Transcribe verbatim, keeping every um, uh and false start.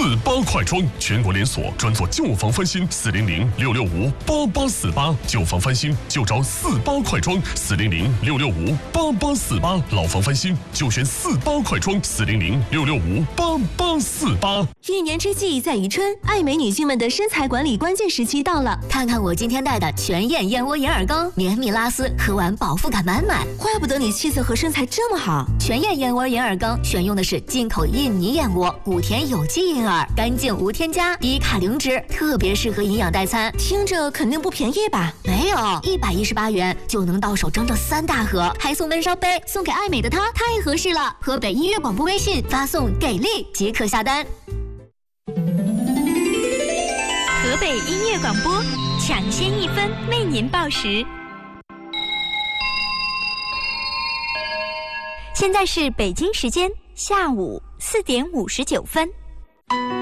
八快装，全国连锁，专做旧房翻新，四零零六六五八八四八，旧房翻新就找四八快装，四零零六六五八八四八，老房翻新就选四八快装，四零零六六五八八四八。 一年之计在于春，爱美女性们的身材管理关键时期到了。 看看我今天带的全燕燕窝银耳羹，绵密拉丝，喝完饱腹感满满。 怪不得你气色和身材这么好。 全燕燕窝银耳羹选用的是进口印尼燕窝，谷田有机银耳，干净无添加，低卡零脂，特别适合营养代餐。 听着肯定不便宜吧？ 没有，一百一十八元就能到手整整三大盒，还送温烧杯，送给爱美的她太合适了。河北音乐广播微信发送给力即可下单。 河北音乐广播，抢先一分为您报时。现在是北京时间下午四点五十九分。